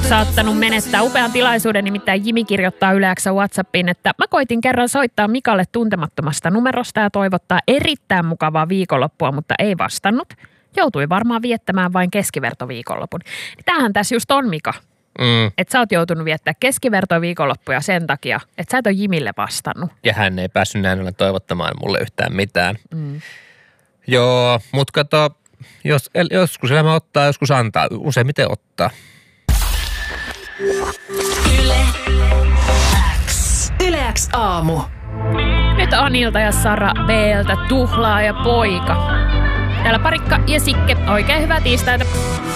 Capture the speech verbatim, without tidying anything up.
saattanut menettää upean tilaisuuden, nimittäin Jimi kirjoittaa Yle X:n WhatsAppiin, että mä koitin kerran soittaa Mikalle tuntemattomasta numerosta ja toivottaa erittäin mukavaa viikonloppua, mutta ei vastannut. Joutui varmaan viettämään vain keskivertoviikonlopun. Tämähän tässä just on, Mika. Mm. Että sä oot joutunut viettää keskivertoviikonloppuja sen takia, että sä et ole Jimille vastannut. Ja hän ei päässyt näin ollen toivottamaan mulle yhtään mitään. Mm. Joo, mutta kato, jos, joskus elämä ottaa, joskus antaa. Useimmiten ottaa. Yle X. Yle X aamu. Nyt Anilta ja Sara B:ltä Tuhlaa ja poika. Täällä Parikka ja Sikke. Oikein hyvää tiistaita.